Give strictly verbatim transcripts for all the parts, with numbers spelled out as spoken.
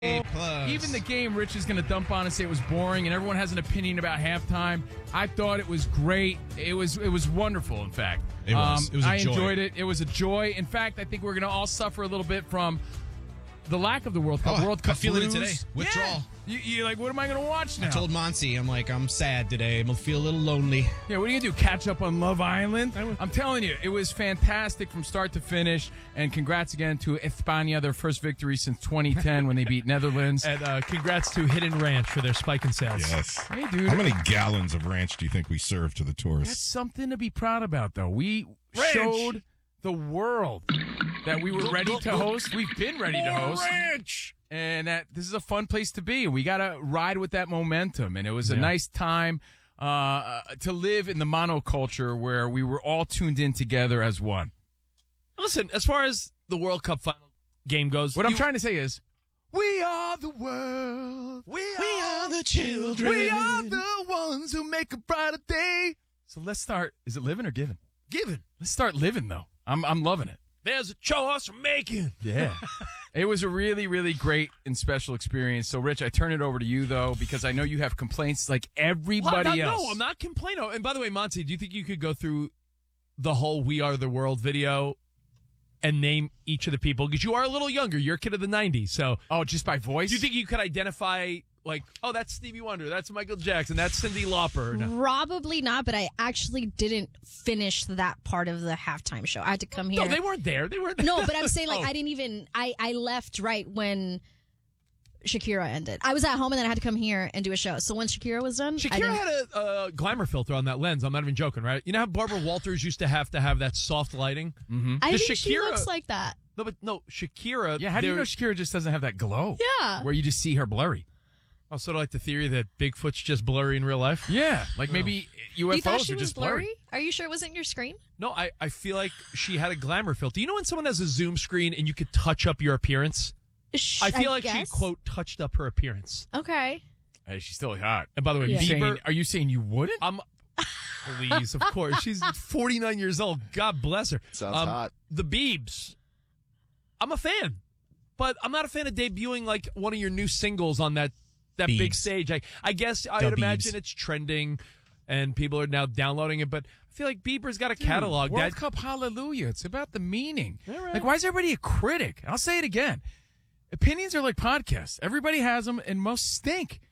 A plus. Even the game Rich is going to dump on and say it was boring, and everyone has an opinion about halftime. I thought it was great. It was it was wonderful, in fact. It was. Um, It was a I joy. enjoyed it. It was a joy. In fact, I think we're going to all suffer a little bit from the lack of the World Cup. Oh, World Cup I'm feeling it blues. today. Withdrawal. Yeah. You, you're like, what am I going to watch now? I told Monty, I'm like, I'm sad today. I'm going to feel a little lonely. Yeah, what are you going to do? Catch up on Love Island? I'm telling you, it was fantastic from start to finish. And congrats again to España, their first victory since twenty ten when they beat Netherlands. And uh, congrats to Hidden Ranch for their spike in sales. Yes. Hey, dude. How many gallons of ranch do you think we serve to the That's tourists? something to be proud about, though. We Ranch. showed the world that we were ready to host. We've been ready to host. ranch! And that this is a fun place to be. We got to ride with that momentum. And it was a Yeah. nice time uh, to live in the monoculture where we were all tuned in together as one. Listen, as far as the World Cup final game goes, What I'm you- trying to say is, we are the world. We are, We are the children. we are the ones who make a brighter day. So let's start. Is it living or giving? given. Let's start living, though. I'm I'm loving it. There's a choice from making. Yeah. It was a really, really great and special experience. So, Rich, I turn it over to you, though, because I know you have complaints like everybody Well, no, else. No, I'm not complaining. And by the way, Monty, do you think you could go through the whole We Are the World video and name each of the people? Because you are a little younger. You're a kid of the nineties. So Oh, just by voice? do you think you could identify, like, oh, that's Stevie Wonder, that's Michael Jackson, that's Cyndi Lauper? No. Probably not, but I actually didn't finish that part of the halftime show. I had to come here. No, they weren't there. They weren't there. No, but I'm saying like Oh. I didn't even I I left right when Shakira ended. I was at home and then I had to come here and do a show. So when Shakira was done, I Shakira didn't- had a, uh glamour filter on that lens. I'm not even joking, right? You know how Barbara Walters used to have to have that soft lighting? Mm-hmm. I the think she Shakira- looks like that. No, but no, Shakira. Yeah, how do you there- know Shakira just doesn't have that glow? Yeah. Where you just see her blurry. Oh, sort of like the theory that Bigfoot's just blurry in real life? Yeah, like maybe U F Os You thought she are was just blurry. blurry? Are you sure it wasn't your screen? No, I, I feel like she had a glamour filter. You know when someone has a Zoom screen and you could touch up your appearance? Sh- I feel like guess. she, quote, touched up her appearance. Okay. Hey, she's still hot. And by the way, Yeah. You saying, Bieber, are you saying you wouldn't? I'm, please, of course. She's forty-nine years old. God bless her. Sounds Um, hot. The Biebs, I'm a fan. But I'm not a fan of debuting like one of your new singles on that, that big Biebs. stage. I, I guess I The would imagine Biebs. it's trending and people are now downloading it. But I feel like Bieber's got a catalog. World that Cup Hallelujah. It's about the meaning. All right. Like, why is everybody a critic? I'll say it again. Opinions are like podcasts. Everybody has them, and most stink.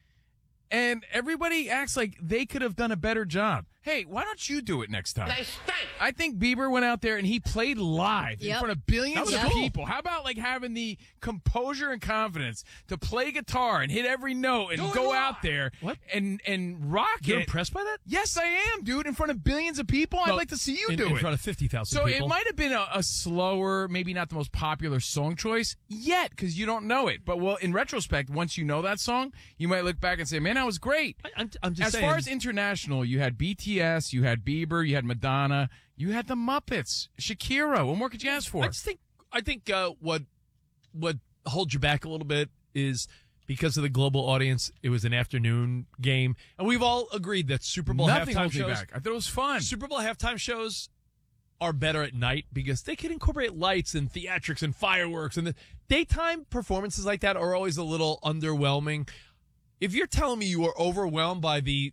And everybody acts like they could have done a better job. Hey, why don't you do it next time? I think Bieber went out there and he played live in Yep. front of billions That was of cool. people. How about like having the composure and confidence to play guitar and hit every note and go out there What? and and rock You're it? impressed by that? Yes, I am, dude. In front of billions of people, I'd No, like to see you in, do in it. front of fifty thousand So people. it might have been a, a slower, maybe not the most popular song choice yet because you don't know it. But well, in retrospect, once you know that song, you might look back and say, "Man, that was great." I- I'm, I'm just As saying. far as international, you had B T S, you had Bieber, you had Madonna, you had the Muppets, Shakira. What more could you ask for? I just think I think uh, what what holds you back a little bit is because of the global audience. It was an afternoon game, and we've all agreed that Super Bowl Nothing halftime holds me shows. back. I thought it was fun. Super Bowl halftime shows are better at night because they can incorporate lights and theatrics and fireworks, and the daytime performances like that are always a little underwhelming. If you're telling me you were overwhelmed by the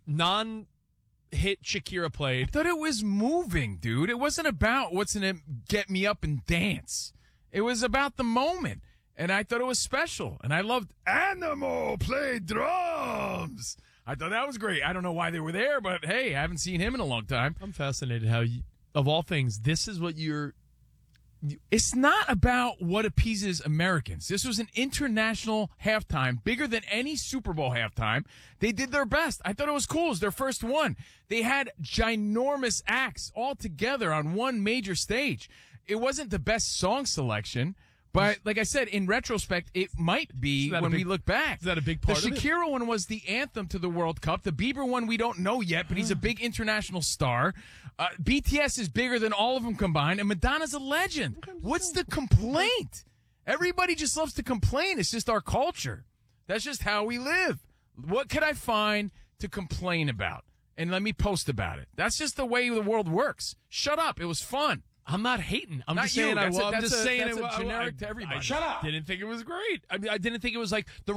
non-hit Shakira I played, thought it was moving, dude. It wasn't about what's in it, get me up and dance. It was about the moment. And I thought it was special. And I loved Animal play drums. I thought that was great. I don't know why they were there, but hey, I haven't seen him in a long time. I'm fascinated how, you, of all things, this is what you're. It's not about what appeases Americans. This was an international halftime, bigger than any Super Bowl halftime. They did their best. I thought it was cool. It was their first one. They had ginormous acts all together on one major stage. It wasn't the best song selection, but like I said, in retrospect, it might be Is that a when big- we look back. is that a big part The of it? Shakira one was the anthem to the World Cup. The Bieber one we don't know yet, but he's a big international star. Uh, B T S is bigger than all of them combined, and Madonna's a legend. What's the complaint? Everybody just loves to complain. It's just our culture. That's just how we live. What could I find to complain about? And let me post about it. That's just the way the world works. Shut up. It was fun. I'm not hating. I'm Not just you. saying I That's was. a- I'm that's just a- saying that's it a wa- I- generic I- to everybody. I Shut didn't think it was great. I mean, I didn't think it was like the